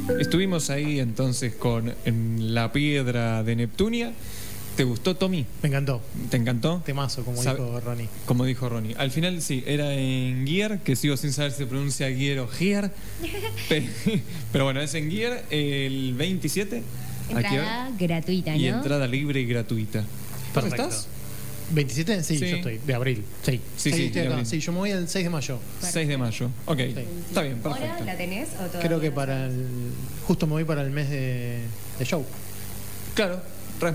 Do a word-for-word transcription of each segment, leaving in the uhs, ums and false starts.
Estuvimos ahí entonces con en la piedra de Neptunia. ¿Te gustó, Tommy? Me encantó. ¿Te encantó? Temazo, como Sabe- dijo Ronnie. Como dijo Ronnie. Al final sí, era en Gear, que sigo sin saber si se pronuncia Gear o Gear. Pe- Pero bueno, es en Gear el veintisiete. ¿A qué hora? Entrada gratuita, ¿no? Y entrada libre y gratuita. ¿Vos Perfecto. estás? ¿veintisiete? Sí, Sí. yo estoy. De abril. Sí. Sí, sí, estoy de acá. abril. Sí, yo me voy el seis de mayo. seis de mayo. Ok, está bien, ¿Hora perfecto. la tenés o todavía Creo que no para sabes? el. Justo me voy para el mes de, de show. Claro, re.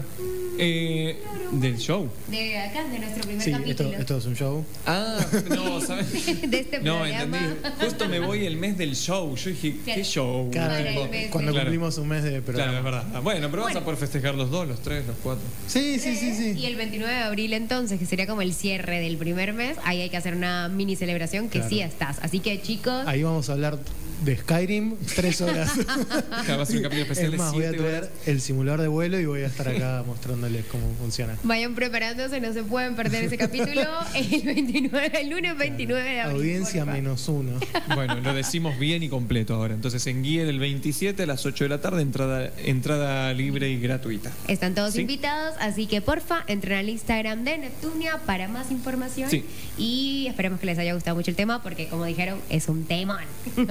Eh, del show. De acá, de nuestro primer Sí, esto, capítulo. esto es un show. Ah, no, ¿sabes? De este No, programa. entendí. Justo me voy el mes del show. Yo dije, ¿qué Claro. show? Claro, Para el Tipo, mes. cuando Claro. cumplimos un mes de Claro, programa. es verdad. Ah, bueno, pero vas Bueno. a poder festejar los dos, los tres, los cuatro. Sí, sí, sí, sí. Y el veintinueve de abril entonces, que sería como el cierre del primer mes, ahí hay que hacer una mini celebración que Claro. sí estás. Así que chicos, Ahí vamos a hablar de Skyrim tres horas. Claro, va a ser un capítulo especial Es de más, voy a siete traer horas. el simulador de vuelo y voy a estar acá mostrándoles cómo funciona. vayan preparándose, no se pueden perder ese capítulo el veintinueve, el lunes veintinueve de abril. Audiencia porfa. menos uno. Bueno, lo decimos bien y completo ahora. Entonces, en Gear el veintisiete a las ocho de la tarde, entrada, entrada libre y gratuita. Están todos ¿Sí? invitados, así que porfa, entren al Instagram de Neptunia para más información. Sí. Y esperemos que les haya gustado mucho el tema, porque como dijeron, es un temón.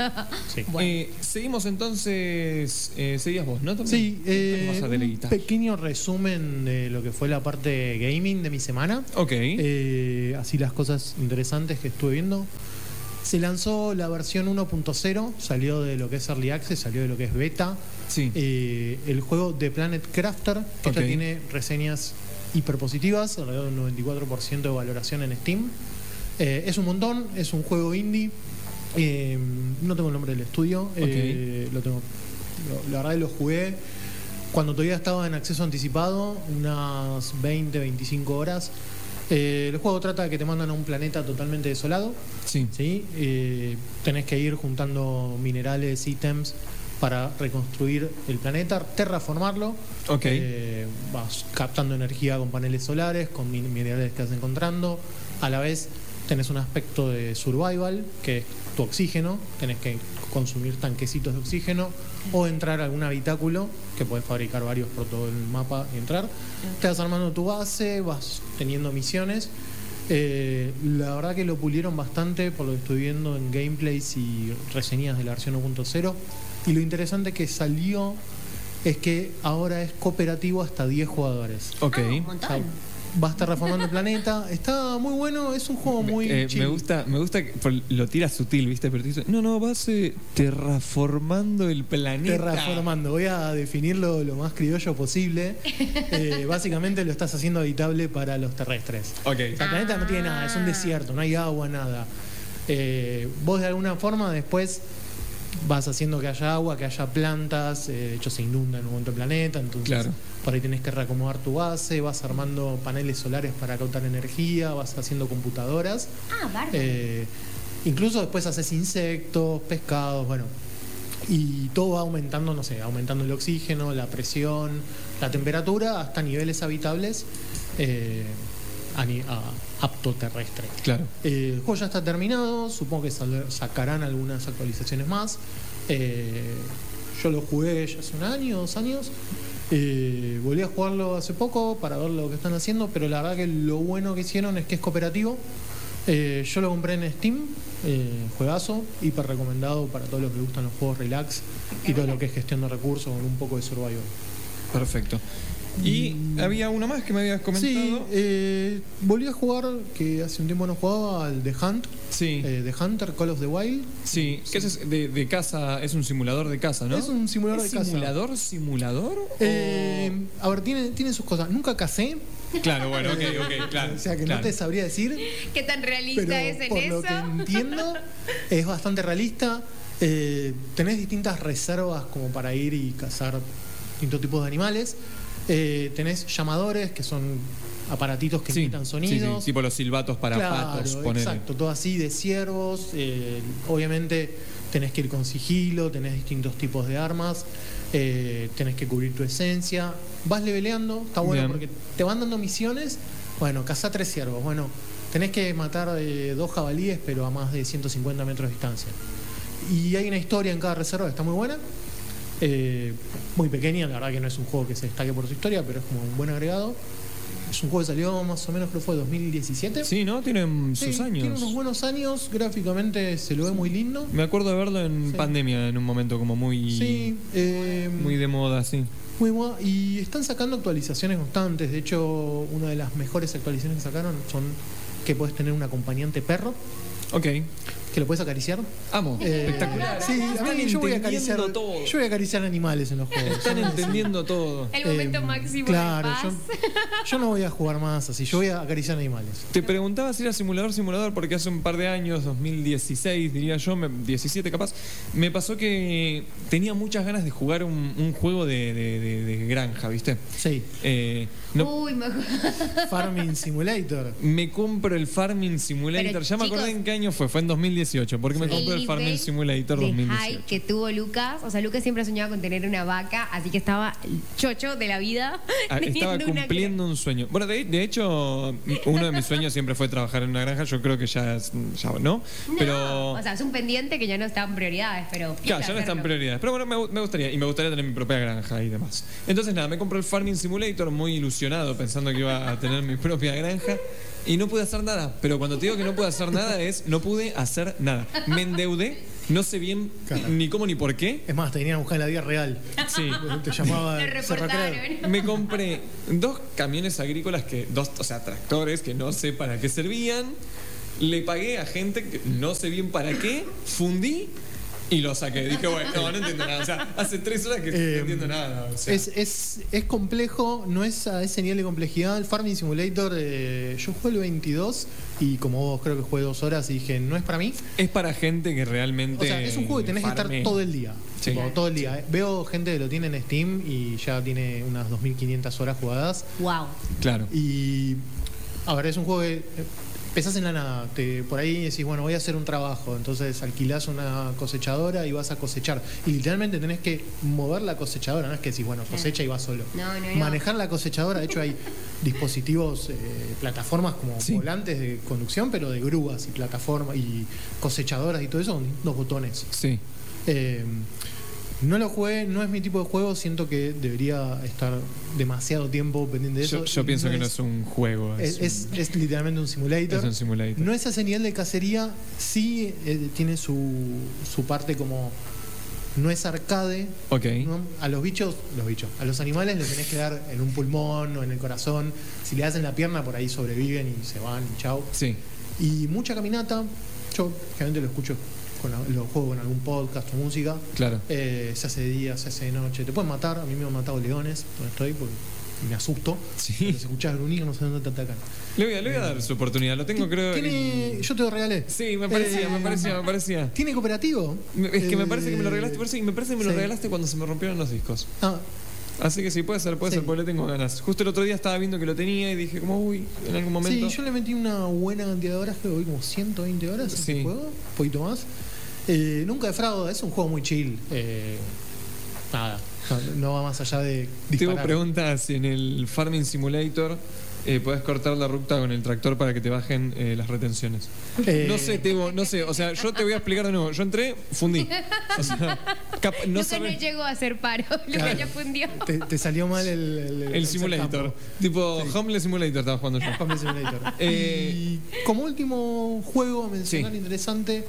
Sí. Bueno. Eh, seguimos entonces. Eh, seguías vos, ¿no? Tommy? Sí, eh, Vamos a un deleitar. pequeño resumen de lo que fue la parte gaming de mi semana. Ok. Eh, así las cosas interesantes que estuve viendo. Se lanzó la versión uno punto cero, salió de lo que es Early Access, salió de lo que es Beta. Sí. Eh, el juego The Planet Crafter, que Ok. ya tiene reseñas hiperpositivas, alrededor del noventa y cuatro por ciento de valoración en Steam. Eh, es un montón, es un juego indie. Eh, no tengo el nombre del estudio, eh, lo tengo, lo- la verdad que lo jugué cuando todavía estaba en acceso anticipado, unas veinte, veinticinco horas. Eh, el juego trata de que te mandan a un planeta totalmente desolado. Sí. ¿Sí? Eh, tenés que ir juntando minerales, ítems para reconstruir el planeta, terraformarlo. Ok. Eh, vas captando energía con paneles solares, con min- minerales que vas encontrando. A la vez tenés un aspecto de survival, que es tu oxígeno. Tenés que consumir tanquecitos de oxígeno o entrar a algún habitáculo, que podés fabricar varios por todo el mapa y entrar. Te vas armando tu base, vas teniendo misiones. Eh, la verdad que lo pulieron bastante por lo que estoy viendo en gameplays y reseñas de la versión uno punto cero. Y lo interesante que salió es que ahora es cooperativo hasta diez jugadores. Ok. Ah, un O sea, montón. vas terraformando el planeta. Está muy bueno, es un juego muy Eh, chill. me gusta, me gusta que por- lo tira sutil, ¿viste? Pero te dice, no, no, vas eh, terraformando el planeta. Terraformando, voy a definirlo lo más criollo posible. Eh, básicamente lo estás haciendo habitable para los terrestres. Ok. O sea, el planeta no tiene nada, es un desierto, no hay agua, nada. Eh, vos de alguna forma después vas haciendo que haya agua, que haya plantas, eh, de hecho se inunda en un momento el planeta, entonces Claro. por ahí tenés que reacomodar tu base, vas armando paneles solares para captar energía, vas haciendo computadoras. Ah, bárbaro. Eh, incluso después haces insectos, pescados, bueno. Y todo va aumentando, no sé, aumentando el oxígeno, la presión, la temperatura, hasta niveles habitables eh, a, ni- a apto terrestre. Claro. Eh, el juego ya está terminado, supongo que sal- sacarán algunas actualizaciones más. Eh, yo lo jugué ya hace un año, dos años. Eh, volví a jugarlo hace poco para ver lo que están haciendo, pero la verdad que lo bueno que hicieron es que es cooperativo. Eh, yo lo compré en Steam, eh, juegazo, hiper recomendado para todos los que gustan los juegos relax y todo lo que es gestión de recursos con un poco de survival. Perfecto. Y había uno más que me habías comentado. Sí, eh, volví a jugar, que hace un tiempo no jugaba, al The Hunt, Sí, eh, The Hunter Call of the Wild. sí. ¿Qué es de, de casa? Es un simulador de casa, ¿no? Es un simulador ¿Es de casa. simulador, simulador? o- Eh, a ver, tiene, tiene sus cosas. Nunca casé, Claro, bueno, ok, ok, claro. o sea que claro. no te sabría decir, ¿Qué tan realista pero es en por eso? lo que entiendo es bastante realista. Eh, tenés distintas reservas como para ir y cazar distintos tipos de animales. Eh, tenés llamadores, que son aparatitos que Sí, emitan sí, sonidos. sí, tipo los silbatos para Claro, patos, ponele. exacto, todo así de ciervos. eh, obviamente tenés que ir con sigilo, tenés distintos tipos de armas, eh, tenés que cubrir tu esencia. Vas leveleando, está bueno Bien. porque te van dando misiones. Bueno, cazá tres ciervos. Bueno, tenés que matar eh, dos jabalíes, pero a más de ciento cincuenta metros de distancia. Y hay una historia en cada reserva que está muy buena. Eh, muy pequeña, la verdad que no es un juego que se destaque por su historia, pero es como un buen agregado. Es un juego que salió más o menos, creo que fue dos mil diecisiete. Sí, ¿no? Tiene Sí, sus años. tiene unos buenos años, gráficamente se lo ve muy lindo. Me acuerdo de verlo en Sí. pandemia, en un momento como muy, Sí, eh, muy de moda, sí. muy buena. Y están sacando actualizaciones constantes. De hecho, una de las mejores actualizaciones que sacaron son que puedes tener un acompañante perro, Ok. que lo puedes acariciar. Amo. Eh, Espectacular. Sí, a Están mí yo voy a acariciar entendiendo todo. Yo voy a acariciar animales en los juegos. Están Yo no- entendiendo todo. El momento Eh, máximo claro, de paz. Yo, yo no voy a jugar más así, yo voy a acariciar animales. Te preguntaba si era simulador, simulador, porque hace un par de años, dos mil dieciséis diría yo, me- diecisiete capaz, me pasó que tenía muchas ganas de jugar un, un juego de, de- de- de granja, ¿viste? Sí, Eh, no- Uy, me acuerdo. Farming Simulator. me compro el Farming Simulator, Pero, ya me acordé chicos, en qué año fue, fue en dos mil dieciocho, porque me Sí. compré el Farming nivel Simulator de dos mil high dieciocho. que tuvo Lucas, o sea, Lucas siempre soñaba con tener una vaca, así que estaba chocho de la vida. Ah, estaba teniendo una cumpliendo un sueño. Bueno, de, de hecho, uno de mis sueños siempre fue trabajar en una granja. Yo creo que ya, es- ya no. No, Pero. o sea, es un pendiente que ya no está en prioridades, pero. Claro, ya no están hacerlo. prioridades. Pero bueno, me, gu- me gustaría. Y me gustaría tener mi propia granja y demás. Entonces, nada, me compré el Farming Simulator muy ilusionado, pensando que iba a tener mi propia granja. Y no pude hacer nada. Pero cuando te digo que no pude hacer nada, es no pude hacer nada. Me endeudé. No sé bien Claro. ni cómo ni por qué. Es más, te venían a buscar en la vida real. Sí. Te llamaba Lo Serracreo. reportaron. Me compré dos camiones agrícolas que, dos, o sea, tractores que no sé para qué servían. Le pagué a gente que no sé bien para qué. Fundí y lo saqué. Dije, bueno, no, no entiendo nada. O sea, hace tres horas que Eh, no entiendo nada. O sea, Es, es, es complejo, no es a ese nivel de complejidad. El Farming Simulator, eh, yo jugué el veintidós y como vos creo que jugué dos horas y dije, no es para mí. es para gente que realmente. O sea, es un juego que tenés que farmea. estar todo el día. Sí. Tipo, todo el día. eh. Veo gente que lo tiene en Steam y ya tiene unas dos mil quinientas horas jugadas. Wow. Claro. Y a ver, es un juego que eh, empezás en la nada. Te, por ahí decís, bueno, voy a hacer un trabajo. Entonces alquilás una cosechadora y vas a cosechar. Y literalmente tenés que mover la cosechadora. No es que decís, bueno, cosecha y vas solo. No, no, no. Manejar la cosechadora. De hecho, hay dispositivos, eh, plataformas como Sí. volantes de conducción, pero de grúas y plataformas y cosechadoras y todo eso con dos botones. Sí. Eh, no lo jugué, no es mi tipo de juego, siento que debería estar demasiado tiempo pendiente de eso. Yo, yo y pienso que no es un juego. es, un- es- es literalmente un simulator. es un simulator. No es a ese nivel de cacería, sí eh, tiene su, su parte como. No es arcade. Ok. ¿no? A los bichos, los bichos, a los animales les tenés que dar en un pulmón o en el corazón. Si le das en la pierna, por ahí sobreviven y se van y chau. Sí. Y mucha caminata. Yo generalmente lo escucho, con la- lo juego con algún podcast o música. Claro. Eh, se hace de día, se hace de noche. Te pueden matar. A mí me han matado leones donde estoy porque me asusto. Sí. Los escuchás gruñir, no sé dónde te atacan. Le voy, a, le voy a dar su oportunidad. Lo tengo, creo. Tiene, en- yo te lo regalé. Sí, me parecía, Eh, me parecía, me parecía. ¿Tiene cooperativo? Es que me Eh, parece que me lo regalaste por eso y me parece que me lo sí. regalaste cuando se me rompieron los discos. Ah, Así que sí, puede ser, puede Sí. ser, porque le tengo ganas. Justo el otro día estaba viendo que lo tenía y dije, como, uy, en algún momento. sí, yo le metí una buena cantidad de horas, creo que voy como ciento veinte horas en Sí. este juego, un poquito más. Eh, nunca defrauda, es un juego muy chill. Eh, nada, no, no va más allá de Tengo disparar. preguntas si en el Farming Simulator eh, puedes cortar la ruta con el tractor para que te bajen eh, las retenciones. Eh, No sé, Tebo, no sé. O sea, yo te voy a explicar de nuevo. Yo entré, fundí. O sea, cap- no Lucas sabes. no llegó a hacer paro. Lucas Claro. ya fundió. Te, te salió mal el, el, El el simulator. campo. Tipo, Homeless Simulator estaba jugando yo. Farming Simulator. Eh, y como último juego a mencionar Sí. interesante,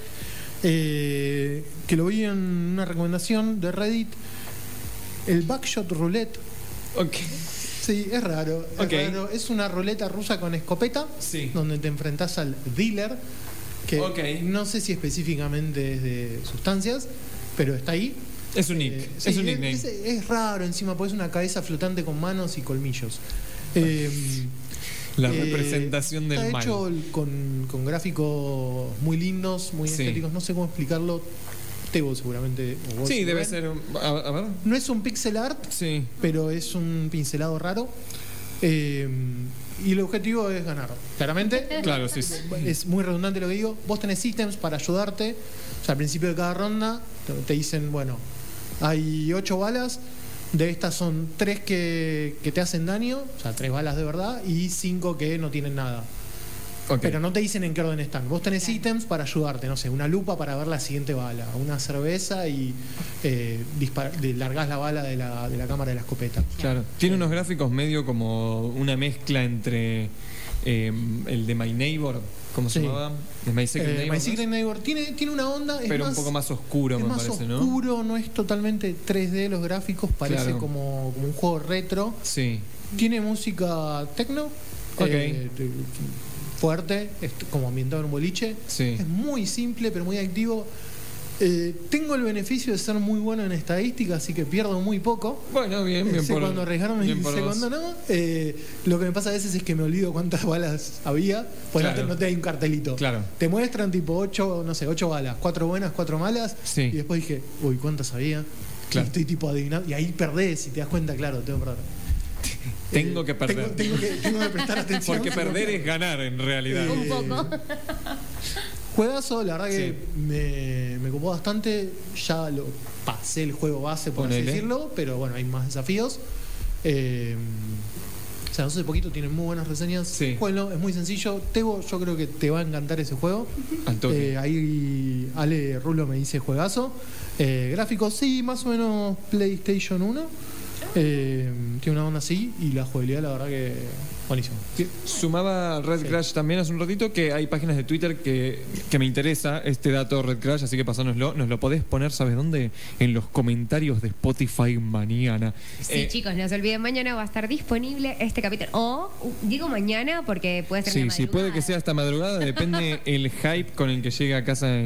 eh, que lo vi en una recomendación de Reddit, el Backshot Roulette. Ok. Sí, es raro, es Ok. raro. Es una ruleta rusa con escopeta, Sí. donde te enfrentás al dealer, que Ok. no sé si específicamente es de sustancias, pero está ahí. Es un nick. Eh, es sí, un nickname. Es, es raro encima, porque es una cabeza flotante con manos y colmillos. Eh, La eh, representación del está mal. hecho con, con gráficos muy lindos, muy Sí. estéticos, no sé cómo explicarlo. Tebo seguramente. o vos, Sí, debe Rubén. ser. un- A, a ver. No es un pixel art, Sí. pero es un pincelado raro. Eh, y el objetivo es ganar. Claramente, Claro, sí. sí. es muy redundante lo que digo. Vos tenés ítems para ayudarte. O sea, al principio de cada ronda te, te dicen, bueno, hay ocho balas. De estas son tres que, que te hacen daño, o sea, tres balas de verdad, y cinco que no tienen nada. Ok. Pero no te dicen en qué orden están. Vos tenés ítems para ayudarte, no sé, una lupa para ver la siguiente bala, una cerveza y eh, dispar- de- largás la bala de la, de la cámara de la escopeta. Claro. Tiene unos gráficos medio como una mezcla entre eh, el de My Neighbor, ¿cómo se Sí. llamaba? De My Secret Eh, Neighbor. My ¿no? Secret Neighbor tiene, tiene una onda, es Pero más, un poco más oscuro, es me más parece, ¿no? oscuro, no es totalmente tres D los gráficos, parece Claro. como, como un juego retro. Sí. Tiene música techno, Ok. eh, de- fuerte, es como ambientado en un boliche. Sí. Es muy simple, pero muy activo. Eh, tengo el beneficio de ser muy bueno en estadística, así que pierdo muy poco. Bueno, bien, bien sé por cuándo arriesgarme bien y por sé vos. cuándo no. Eh, lo que me pasa a veces es que me olvido cuántas balas había, pues Claro. no, te, no te hay un cartelito. Claro. Te muestran tipo ocho, no sé, ocho balas, cuatro buenas, cuatro malas. Sí. Y después dije, uy, ¿cuántas había? Claro. Y estoy tipo adivinando. Y ahí perdés y te das cuenta, claro, tengo que perder. Tengo Eh, que perder. Tengo, tengo que, tengo que prestar atención. Porque perder es ganar en realidad. Un poco. Juegazo, la verdad que Sí. me, me copó bastante. Ya lo pasé el juego base, por así Ponele. decirlo, pero bueno, hay más desafíos. Eh, o sea, no sé, poquito, tienen muy buenas reseñas. Sí. Bueno, es muy sencillo. Tebo, yo creo que te va a encantar ese juego. Al toque. Eh, ahí Ale Rulo me dice juegazo. Eh, gráficos, sí, más o menos PlayStation uno. Eh, tiene una onda así y la jugabilidad, la verdad que buenísimo. Sumaba Red Sí. Crash también hace un ratito que hay páginas de Twitter que, que me interesa este dato Red Crash, así que pasánoslo. Nos lo podés poner, ¿sabes dónde? En los comentarios de Spotify mañana. Sí, Eh, chicos, no se olviden, mañana va a estar disponible este capítulo. O, uh, digo mañana porque puede ser Sí, de sí, puede que madrugada. sea hasta madrugada, depende el hype con el que llegue a casa